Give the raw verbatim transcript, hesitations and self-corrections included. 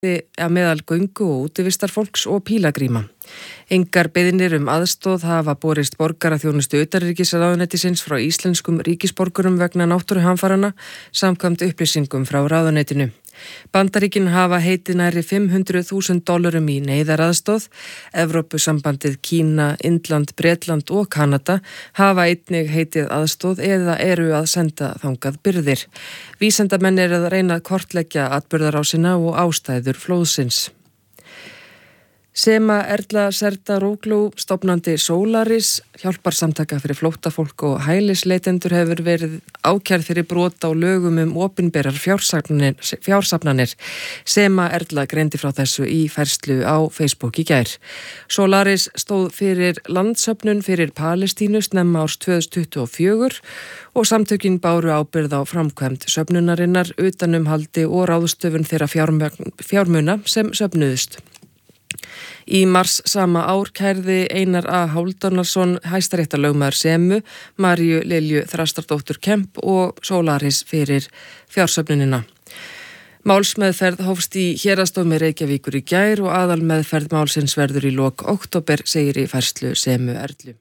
að meðal göngu og útivistarfólks og pílagríma. Engar beiðnir um aðstoð hafa borist borgaraþjónustu utanríkisráðuneytisins frá íslenskum ríkisborgurum vegna náttúruhamfaranna samkvæmt upplýsingum frá ráðuneytinu. Bandaríkin hafa heitið nærri fimm hundruð þúsund dollurum í neyðaraðstoð. Evrópusambandið, Kína, Indland, Bretland og Kanada hafa einnig heitið aðstoð eða eru að senda þangað birgðir. Vísindamenn eru að reyna að kortleggja atburðarásina og ástæður flóðsins. Sema Erla Serdar-Oğlu, stofnandi Solaris, hjálparsamtaka fyrir flóttafólk og hælisleitendur hefur verið ákærð fyrir brot á lögum um opinberar fjársafnanir, fjársafnanir. Sema Erla greindi frá þessu í færslu á Facebook í gær. Solaris stóð fyrir landsöfnun fyrir Palestínu snemma árs tvö þúsund tuttugu og fjögur og samtökin báru ábyrgð á framkvæmd söfnunarinnar, utanumhaldi og ráðstöfun þeirra fjármuna sem söfnuðust. Í mars sama ár kærði Einar A. Hálfdanarson hæstaréttarlögmaður Semu, Maríu Lilju Þrastardóttur Kemp og Solaris fyrir fjársöfnunina. Málsmeðferð hófst í héraðsdómi Reykjavíkur í gær og aðalmeðferð málsins verður í lok október, segir í færslu Semu Erlu.